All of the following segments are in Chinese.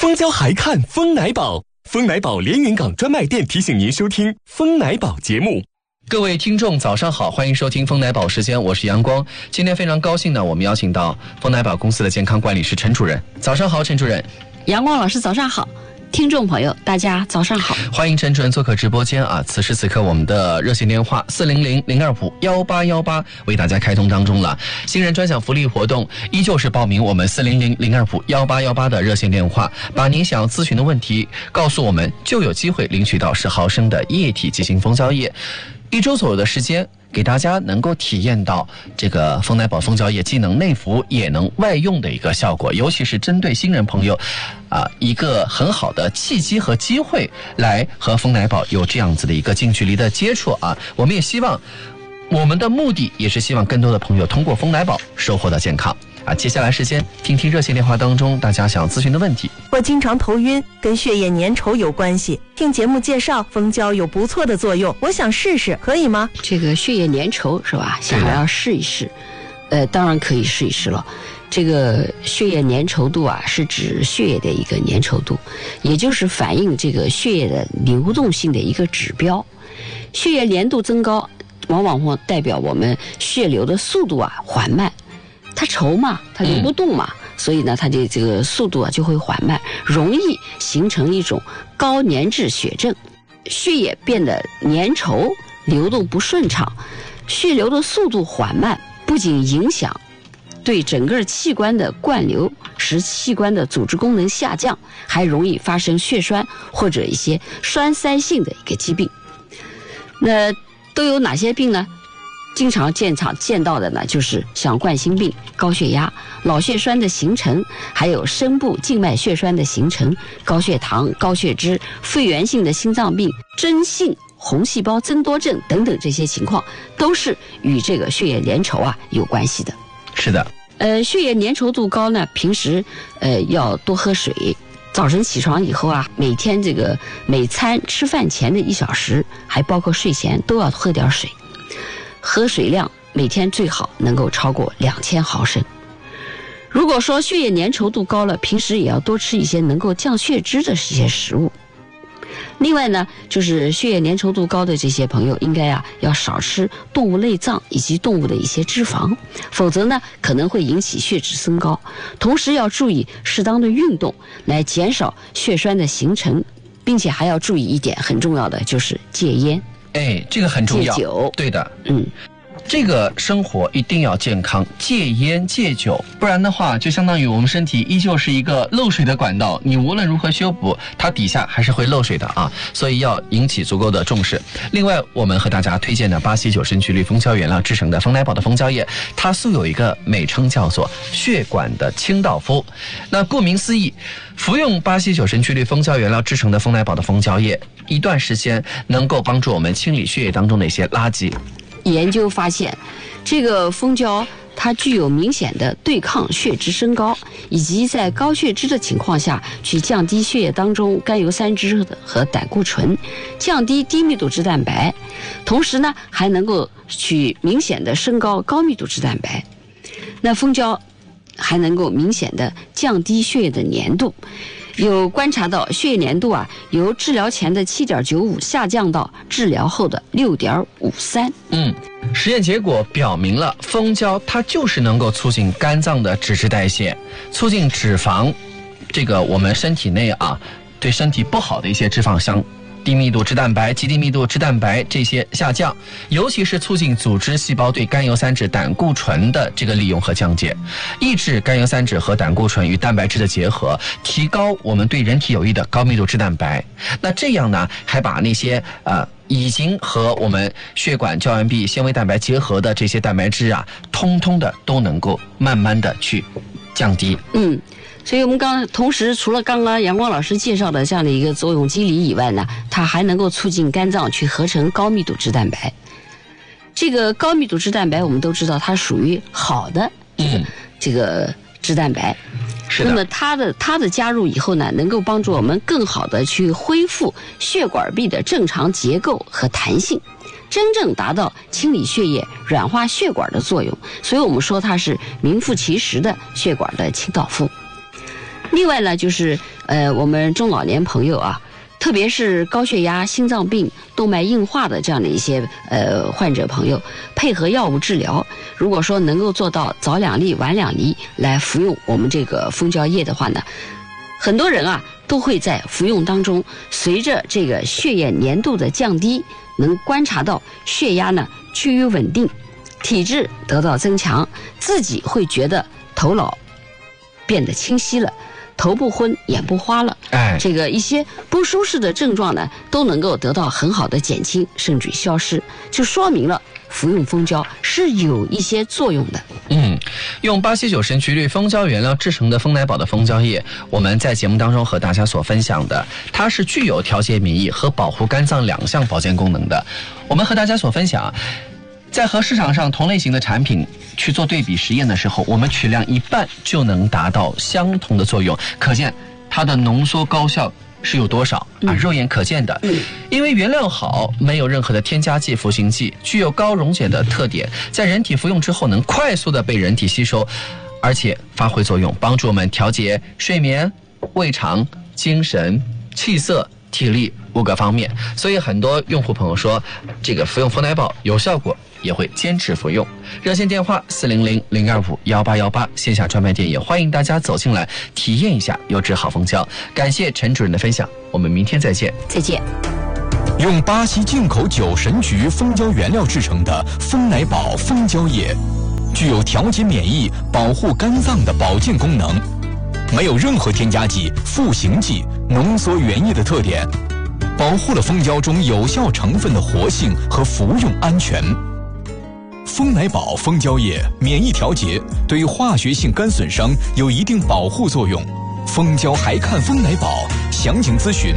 蜂胶还看蜂奶宝，蜂奶宝连云港专卖店提醒您收听蜂奶宝节目。 各位听众早上好，欢迎收听蜂奶宝时间，我是阳光。今天非常高兴呢，我们邀请到蜂奶宝公司的健康管理师陈主任。早上好，陈主任。 阳光老师早上好，听众朋友大家早上好， 欢迎陈主任做客直播间啊！此时此刻我们的热线电话400-025-1818为大家开通当中了。新人专享福利活动依旧是报名我们400-025-1818的热线电话，把您想要咨询的问题告诉我们，就有机会领取到10毫升的液体鸡精蜂胶液。1周左右的时间，给大家能够体验到这个蜂奶宝蜂胶液既能内服也能外用的一个效果，尤其是针对新人朋友一个很好的契机和机会来和蜂奶宝有这样子的一个近距离的接触啊。我们也希望，我们的目的也是希望更多的朋友通过蜂奶宝收获到健康啊。接下来时间听听热线电话当中大家想咨询的问题。 我经常头晕，跟血液粘稠有关系，听节目介绍蜂胶有不错的作用，我想试试，可以吗？ 这个血液粘稠是吧？想要试一试，当然可以试一试了。这个血液粘稠度啊，是指血液的一个粘稠度，也就是反映这个血液的流动性的一个指标。血液粘度增高，往往会代表我们血流的速度啊缓慢，它稠嘛，它流不动嘛。所以呢，它的这个速度啊就会缓慢，容易形成一种高粘滞血症，血液变得粘稠，流动不顺畅，血流的速度缓慢，不仅影响对整个器官的灌流，使器官的组织功能下降，还容易发生血栓或者一些栓塞性的一个疾病。那都有哪些病呢？经常见到的呢，就是像冠心病、高血压、脑血栓的形成，还有深部静脉血栓的形成、高血糖、高血脂、肺源性的心脏病、真性红细胞增多症等等，这些情况都是与这个血液粘稠啊有关系的。 是的， 血液粘稠度高呢，平时要多喝水。早晨起床以后啊，每天这个每餐吃饭前的1小时，还包括睡前都要喝点水。喝水量每天最好能够超过2000毫升。如果说血液粘稠度高了，平时也要多吃一些能够降血脂的一些食物。另外呢，就是血液粘稠度高的这些朋友，应该要少吃动物内脏以及动物的一些脂肪，否则呢可能会引起血脂升高。同时要注意适当的运动，来减少血栓的形成，并且还要注意一点很重要的，就是戒烟。 这个很重要。 戒酒， 对的，这个生活一定要健康，戒烟戒酒，不然的话就相当于我们身体依旧是一个漏水的管道，你无论如何修补，它底下还是会漏水的啊，所以要引起足够的重视。另外，我们和大家推荐的巴西9深曲氯蜂胶原料制成的蜂奶宝的蜂胶液，它素有一个美称叫做血管的清道夫。那顾名思义，服用巴西9深曲氯蜂胶原料制成的蜂奶宝的蜂胶液，一段时间能够帮助我们清理血液当中的一些垃圾。 研究发现，这个蜂胶它具有明显的对抗血脂升高，以及在高血脂的情况下去降低血液当中甘油三酯和胆固醇，降低低密度脂蛋白，同时呢还能够去明显的升高高密度脂蛋白。那蜂胶还能够明显的降低血液的粘度，有观察到血液粘度啊由治疗前的7.95下降到治疗后的6.53。 实验结果表明了蜂胶它就是能够促进肝脏的脂质代谢，促进脂肪这个我们身体内对身体不好的一些脂肪，像低密度脂蛋白、极低密度脂蛋白这些下降，尤其是促进组织细胞对甘油三酯、胆固醇的这个利用和降解，抑制甘油三酯和胆固醇与蛋白质的结合，提高我们对人体有益的高密度脂蛋白。那这样呢，还把那些已经和我们血管胶原壁纤维蛋白结合的这些蛋白质通通的都能够慢慢的去降低。 所以我们同时除了刚刚阳光老师介绍的这样的一个作用机理以外呢，它还能够促进肝脏去合成高密度脂蛋白。这个高密度脂蛋白我们都知道它属于好的这个脂蛋白， 是的。 那么它的加入以后呢，能够帮助我们更好的去恢复血管壁的正常结构和弹性，真正达到清理血液、软化血管的作用。所以我们说它是名副其实的血管的清道夫。另外呢，就是我们中老年朋友啊，特别是高血压、心脏病、动脉硬化的这样的一些患者朋友，配合药物治疗，如果说能够做到早2粒晚2粒来服用我们这个蜂胶液的话呢，很多人啊都会在服用当中，随着这个血液粘度的降低，能观察到血压呢趋于稳定，体质得到增强，自己会觉得头脑变得清晰了，头不昏眼不花了，这个一些不舒适的症状呢都能够得到很好的减轻甚至消失，就说明了服用蜂胶是有一些作用的。 用巴西9神曲氯蜂胶原料制成的蜂奶宝的蜂胶液，我们在节目当中和大家所分享的，它是具有调节免疫和保护肝脏2项保健功能的。我们和大家所分享，在和市场上同类型的产品去做对比实验的时候，我们取量1半就能达到相同的作用，可见它的浓缩高效是有多少啊？肉眼可见的。因为原料好，没有任何的添加剂、赋形剂，具有高溶解的特点，在人体服用之后能快速的被人体吸收，而且发挥作用，帮助我们调节睡眠、胃肠、精神、气色、体力5个方面。所以很多用户朋友说，这个服用蜂奶宝有效果，也会坚持服用。热线电话400-025-1818，线下专卖店也欢迎大家走进来体验一下优质好蜂胶。感谢陈主任的分享，我们明天再见。 再见。 用巴西进口9神菊蜂胶原料制成的蜂奶宝蜂胶液，具有调节免疫、保护肝脏的保健功能，没有任何添加剂、赋形剂、浓缩原液的特点，保护了蜂胶中有效成分的活性和服用安全。蜂奶宝蜂胶液免疫调节，对化学性肝损伤有一定保护作用。蜂胶还看蜂奶宝，详情咨询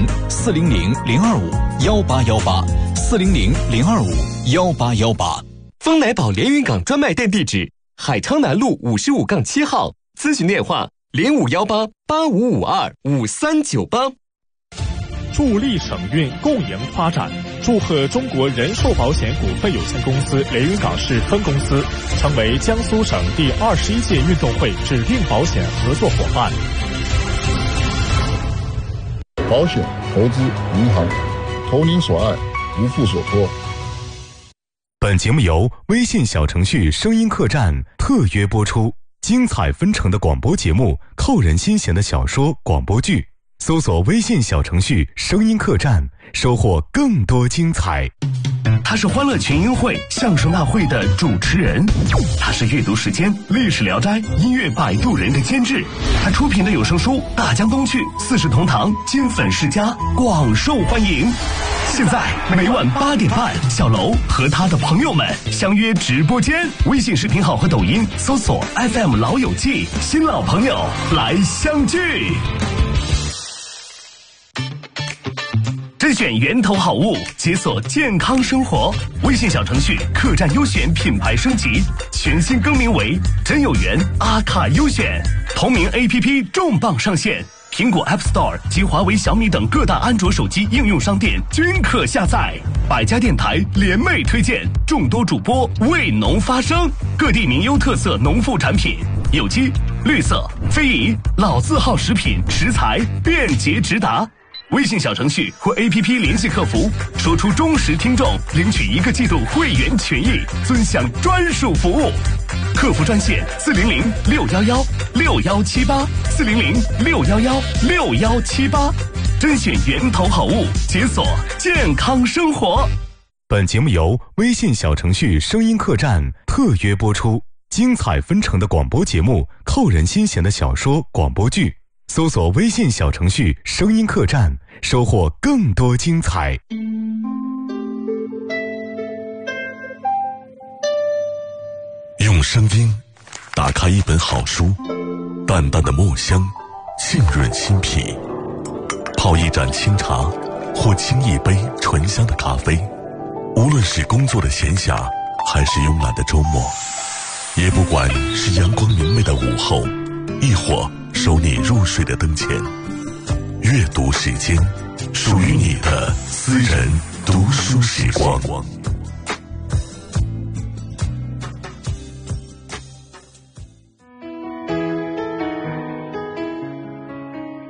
400-025-1818，400-025-1818。 蜂奶宝连云港专卖店地址：海昌南路55-7号，咨询电话0518-8552-5398。 助力省运共赢发展，祝贺中国人寿保险股份有限公司连云港市分公司成为江苏省第21届运动会指定保险合作伙伴。 保险、投资、银行，投您所爱，无负所托。 本节目由微信小程序声音客栈特约播出，精彩纷呈的广播节目，扣人心弦的小说、广播剧。搜索微信小程序声音客栈，收获更多精彩。 他是欢乐群英会相声大会的主持人，他是阅读时间、历史聊斋、音乐摆渡人的监制，他出品的有声书《大江东去》、四世同堂、金粉世家广受欢迎。现在每晚8点半，小楼和他的朋友们相约直播间，微信视频号和抖音搜索 FM 老友记，新老朋友来相聚。甄选源头好物，解锁健康生活。微信小程序客栈优选品牌升级，全新更名为真有缘阿卡优选。同名 APP 重磅上线，苹果 App Store 及华为、小米等各大安卓手机应用商店均可下载。百家电台联袂推荐，众多主播为农发声，各地名优特色农副产品，有机、绿色、非遗、老字号食品食材便捷直达。微信小程序或 APP 联系客服，说出忠实听众，领取1个季度会员权益，尊享专属服务。客服专线400-611-6178，400-611-6178，甄选源头好物，解锁健康生活。 本节目由微信小程序声音客栈特约播出，精彩纷呈的广播节目，扣人心弦的小说、广播剧。搜索微信小程序声音客栈，收获更多精彩。 用声音打开一本好书，淡淡的墨香浸润心脾，泡一盏清茶或沏一杯醇香的咖啡，无论是工作的闲暇还是慵懒的周末，也不管是阳光明媚的午后，亦或收你入睡的灯前，阅读时间，属于你的私人读书时光。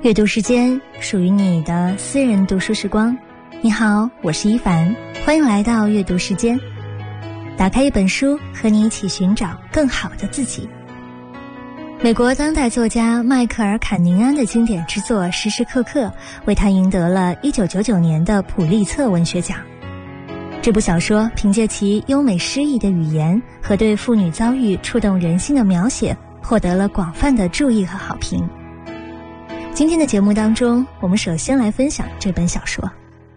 阅读时间，属于你的私人读书时光。你好，我是一凡，欢迎来到阅读时间。打开一本书，和你一起寻找更好的自己。美国当代作家迈克尔·坎宁安的经典之作《时时刻刻》为他赢得了1999年的普利策文学奖。这部小说凭借其优美诗意的语言和对妇女遭遇触动人心的描写，获得了广泛的注意和好评。今天的节目当中，我们首先来分享这本小说。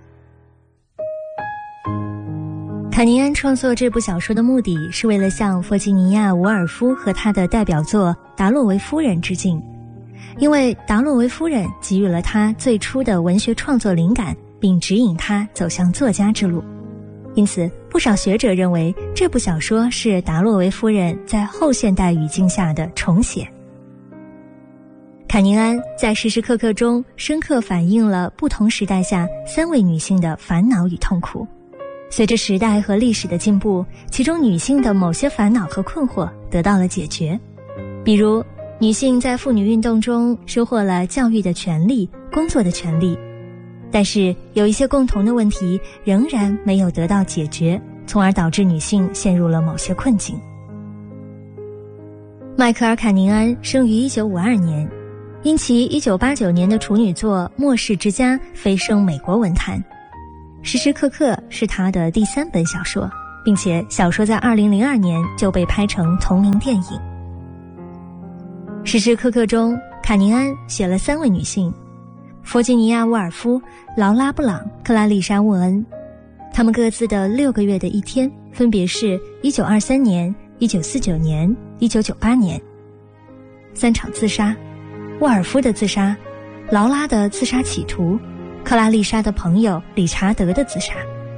坎宁安创作这部小说的目的是为了向弗吉尼亚·伍尔夫和他的代表作《达洛维夫人》致敬，因为达洛维夫人给予了他最初的文学创作灵感，并指引他走向作家之路。因此，不少学者认为这部小说是达洛维夫人在后现代语境下的重写。坎宁安在《时时刻刻》中深刻反映了不同时代下3位女性的烦恼与痛苦。随着时代和历史的进步，其中女性的某些烦恼和困惑得到了解决。比如，女性在妇女运动中收获了教育的权利、工作的权利，但是有一些共同的问题仍然没有得到解决，从而导致女性陷入了某些困境。迈克尔·坎宁安生于1952年，因其1989年的处女作《末世之家》飞升美国文坛。时时刻刻是他的第3本小说，并且小说在2002年就被拍成同名电影。时时刻刻中，坎宁安写了3位女性：弗吉尼亚·沃尔夫、劳拉·布朗、克拉丽莎·沃恩。她们各自的6个月的一天分别是1923年、1949年、1998年。3场自杀：沃尔夫的自杀，劳拉的自杀企图，克拉丽莎的朋友理查德的自杀。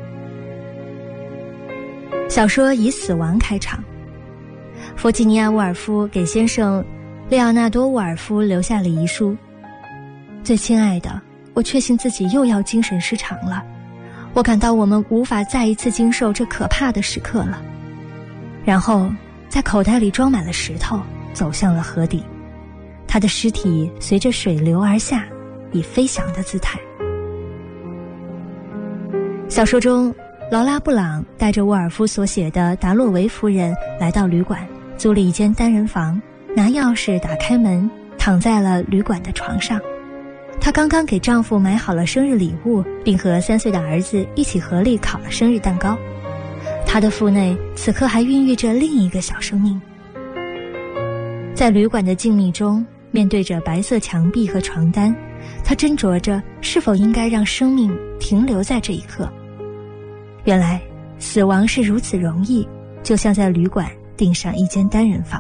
小说以死亡开场。弗吉尼亚·沃尔夫给先生列奥纳多·沃尔夫留下了遗书：最亲爱的，我确信自己又要精神失常了，我感到我们无法再一次经受这可怕的时刻了。然后在口袋里装满了石头，走向了河底。他的尸体随着水流而下，以飞翔的姿态。小说中，劳拉·布朗带着沃尔夫所写的达洛维夫人来到旅馆，租了一间单人房，拿钥匙打开门，躺在了旅馆的床上。她刚刚给丈夫买好了生日礼物，并和3岁的儿子一起合力烤了生日蛋糕。她的腹内此刻还孕育着另一个小生命。在旅馆的静谧中，面对着白色墙壁和床单，她斟酌着是否应该让生命停留在这一刻。原来死亡是如此容易，就像在旅馆订上一间单人房。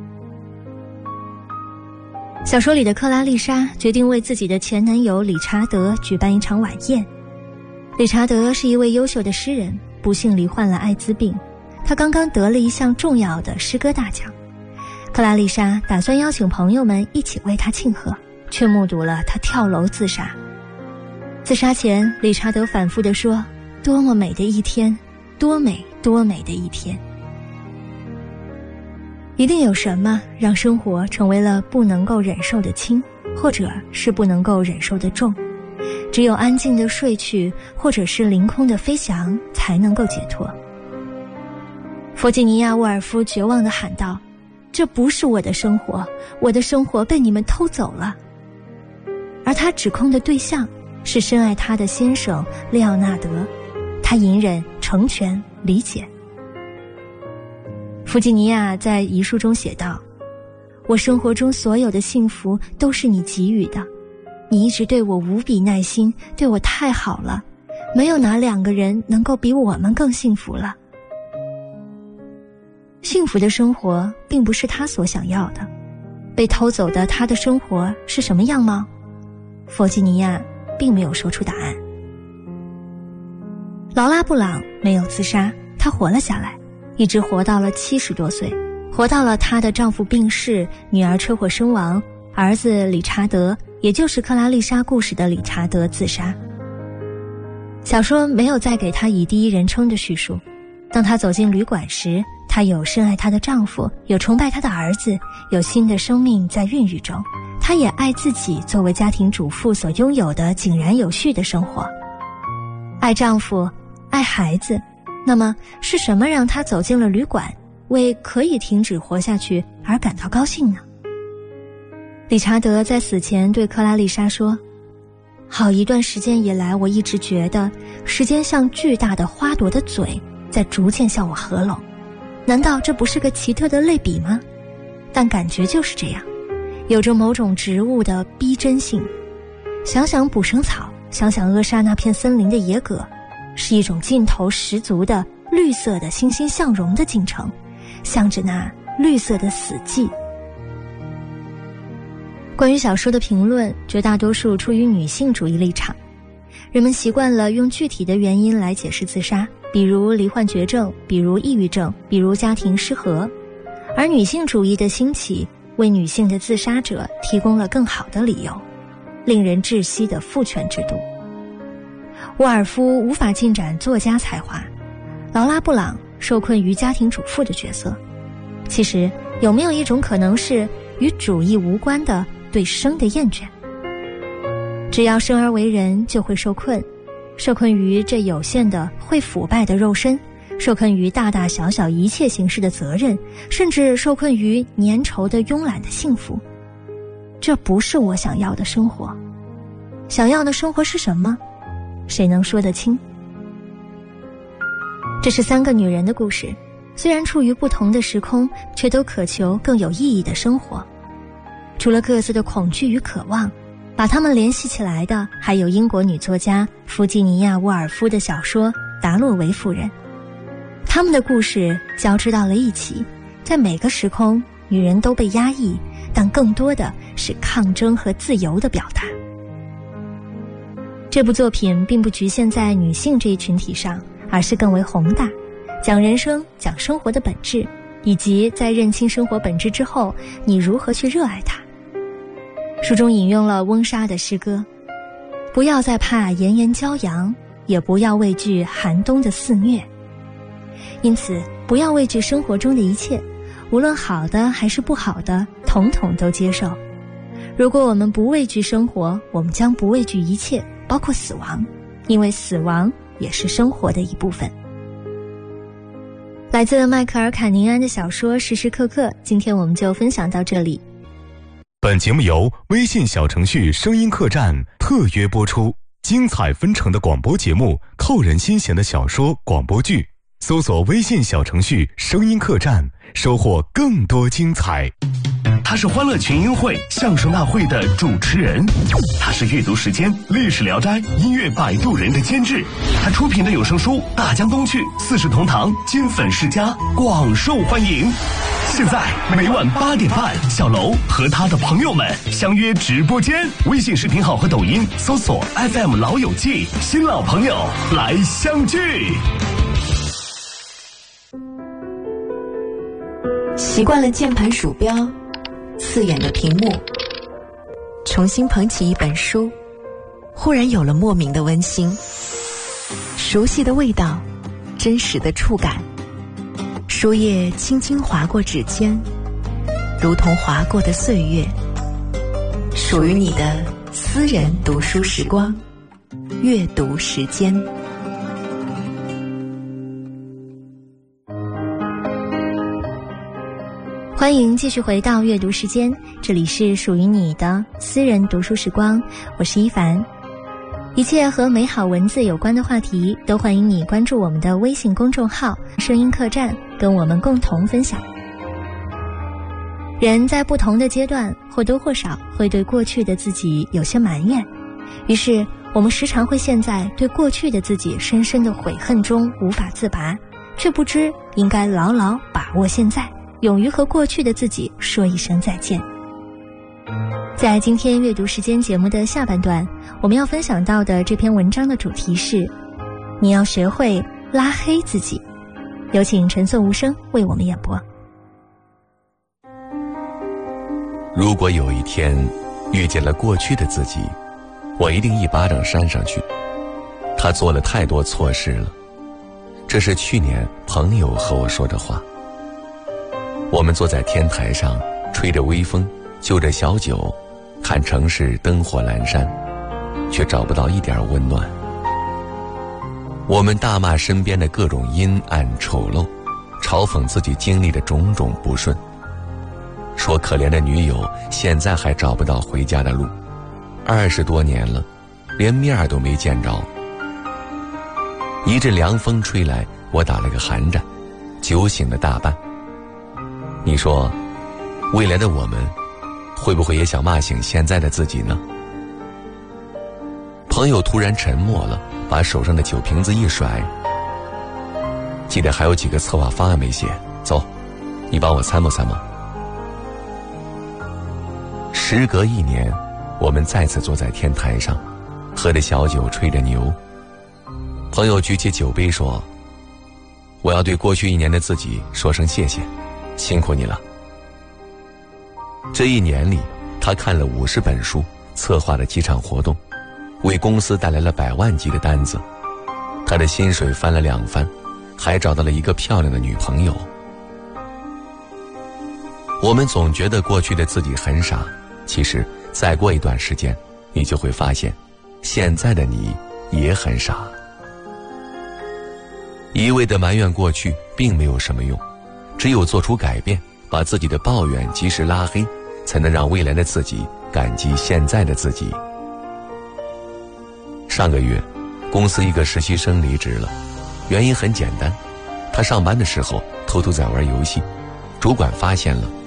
小说里的克拉丽莎决定为自己的前男友理查德举办一场晚宴。理查德是一位优秀的诗人，不幸罹患了艾滋病，他刚刚得了一项重要的诗歌大奖。克拉丽莎打算邀请朋友们一起为他庆贺，却目睹了他跳楼自杀。自杀前，理查德反复地说：多么美的一天，多美多美的一天。一定有什么让生活成为了不能够忍受的轻，或者是不能够忍受的重。只有安静的睡去，或者是凌空的飞翔，才能够解脱。弗吉尼亚·沃尔夫绝望地喊道：这不是我的生活，我的生活被你们偷走了。而他指控的对象是深爱他的先生列奥纳德，他隐忍、成全、理解。弗吉尼亚在遗书中写道：我生活中所有的幸福都是你给予的，你一直对我无比耐心，对我太好了，没有哪2个人能够比我们更幸福了。幸福的生活并不是他所想要的，被偷走的他的生活是什么样貌？弗吉尼亚并没有说出答案。劳拉·布朗没有自杀，她活了下来，一直活到了70多岁，活到了她的丈夫病逝，女儿车祸身亡，儿子理查德，也就是克拉丽莎故事的理查德自杀。小说没有再给她以第一人称的叙述。当她走进旅馆时，她有深爱她的丈夫，有崇拜她的儿子，有新的生命在孕育中。 她也爱自己作为家庭主妇所拥有的井然有序的生活，爱丈夫，爱孩子。那么是什么让她走进了旅馆，为可以停止活下去而感到高兴呢？理查德在死前对克拉丽莎说，好一段时间以来，我一直觉得时间像巨大的花朵的嘴，在逐渐向我合拢。难道这不是个奇特的类比吗？但感觉就是这样，有着某种植物的逼真性。想想捕生草，想想扼杀那片森林的野葛，是一种劲头十足的绿色的欣欣向荣的进程，向着那绿色的死寂。关于小说的评论，绝大多数出于女性主义立场。人们习惯了用具体的原因来解释自杀，比如罹患绝症，比如抑郁症，比如家庭失和。而女性主义的兴起，为女性的自杀者提供了更好的理由，令人窒息的父权制度。沃尔夫无法进展作家才华，劳拉·布朗受困于家庭主妇的角色。其实，有没有一种可能是与主义无关的对生的厌倦？只要生而为人，就会受困，受困于这有限的会腐败的肉身，受困于大大小小一切形式的责任，甚至受困于粘稠的慵懒的幸福。这不是我想要的生活。想要的生活是什么？谁能说得清？这是3个女人的故事，虽然处于不同的时空，却都渴求更有意义的生活。除了各自的恐惧与渴望，把她们联系起来的还有英国女作家弗吉尼亚·沃尔夫的小说《达洛维夫人》。她们的故事交织到了一起，在每个时空，女人都被压抑，但更多的是抗争和自由的表达。这部作品并不局限在女性这一群体上，而是更为宏大，讲人生，讲生活的本质，以及在认清生活本质之后，你如何去热爱它。书中引用了翁莎的诗歌，不要再怕炎炎骄阳，也不要畏惧寒冬的肆虐。因此，不要畏惧生活中的一切，无论好的还是不好的，统统都接受。如果我们不畏惧生活，我们将不畏惧一切，包括死亡，因为死亡也是生活的一部分。来自迈克尔·坎宁安的小说《时时刻刻》，今天我们就分享到这里。 本节目由微信小程序声音客栈特约播出，精彩纷呈的广播节目，扣人心弦的小说广播剧，搜索微信小程序声音客栈，收获更多精彩。 他是欢乐群英会相声大会的主持人，他是阅读时间历史聊斋音乐摆渡人的监制，他出品的有声书《大江东去》《四世同堂》《金粉世家》广受欢迎。现在每晚8点半，小楼和他的朋友们相约直播间，微信视频号和抖音搜索 FM 老友记，新老朋友来相聚。 习惯了键盘鼠标刺眼的屏幕，重新捧起一本书，忽然有了莫名的温馨，熟悉的味道，真实的触感，书页轻轻划过指尖，如同划过的岁月，属于你的私人读书时光，阅读时间。 欢迎继续回到阅读时间，这里是属于你的私人读书时光，我是一凡。一切和美好文字有关的话题，都欢迎你关注我们的微信公众号声音客栈，跟我们共同分享。人在不同的阶段，或多或少会对过去的自己有些埋怨，于是我们时常会陷在对过去的自己深深的悔恨中无法自拔，却不知应该牢牢把握现在，勇于和过去的自己说一声再见。在今天阅读时间节目的下半段，我们要分享到的这篇文章的主题是你要学会拉黑自己。有请陈颂无声为我们演播。 如果有一天遇见了过去的自己，我一定一巴掌扇上去。他做了太多错事了。这是去年朋友和我说的话。我们坐在天台上，吹着微风，就着小酒， 看城市灯火阑珊，却找不到一点温暖。我们大骂身边的各种阴暗丑陋，嘲讽自己经历的种种不顺，说可怜的女友现在还找不到回家的路，20多年了，连面都没见着。一阵凉风吹来，我打了个寒战，酒醒了大半。你说，未来的我们会不会也想骂醒现在的自己呢？朋友突然沉默了，把手上的酒瓶子一甩。记得还有几个策划方案没写，走，你帮我参谋参谋。时隔1年，我们再次坐在天台上，喝着小酒，吹着牛。朋友举起酒杯说，我要对过去1年的自己说声谢谢，辛苦你了。这1年里，他看了50本书，策划了几场活动，为公司带来了100万级的单子，他的薪水翻了2番，还找到了一个漂亮的女朋友。我们总觉得过去的自己很傻，其实再过一段时间，你就会发现，现在的你也很傻。一味地埋怨过去并没有什么用，只有做出改变，把自己的抱怨及时拉黑，才能让未来的自己感激现在的自己。上个月，公司一个实习生离职了，原因很简单，他上班的时候偷偷在玩游戏，主管发现了，